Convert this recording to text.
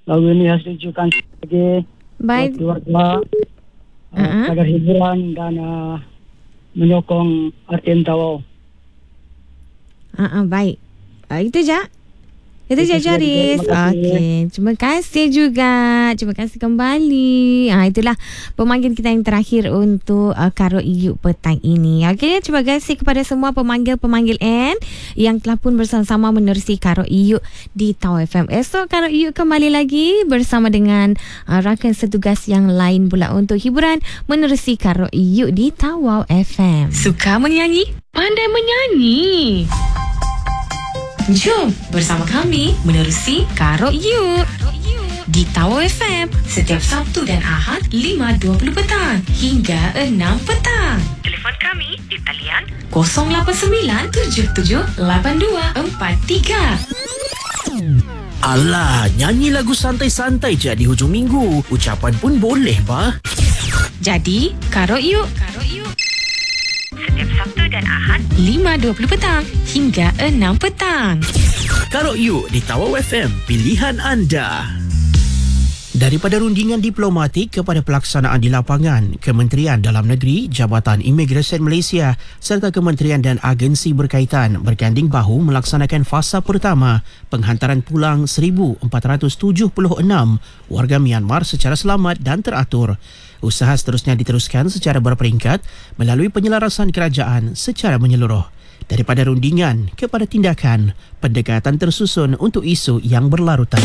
lagu ini harus ditujukan sebagai Baik. keluarga agar hiburan dan menyokong RTM Tawau. Baik. Itu je. Itu je Jaris. Okey, terima kasih juga. Terima kasih kembali. Itulah pemanggil kita yang terakhir untuk Karo Iyuk petang ini. Okey, terima kasih kepada semua pemanggil-pemanggil N yang telah pun bersama-sama menerusi Karo Iyuk di Tawau FM. Esok Karo Iyuk kembali lagi bersama dengan rakan setugas yang lain pula untuk hiburan menerusi Karo Iyuk di Tawau FM. Suka menyanyi? Pandai menyanyi. Jom bersama kami menerusi Karo Iyuk di Tawau FM setiap Sabtu dan Ahad 5.20 petang hingga 6 petang. Telefon kami di talian 089778243. Alah, nyanyi lagu santai-santai je di hujung minggu. Ucapan pun boleh, bah. Jadi, Karo Iyuk setiap Sabtu dan Ahad 5.20 petang hingga 6 petang. Karo Iyuk di Tawau FM, pilihan anda. Daripada rundingan diplomatik kepada pelaksanaan di lapangan, Kementerian Dalam Negeri, Jabatan Imigresen Malaysia serta kementerian dan agensi berkaitan berganding bahu melaksanakan fasa pertama penghantaran pulang 1,476 warga Myanmar secara selamat dan teratur. Usaha seterusnya diteruskan secara berperingkat melalui penyelarasan kerajaan secara menyeluruh. Daripada rundingan kepada tindakan, pendekatan tersusun untuk isu yang berlarutan.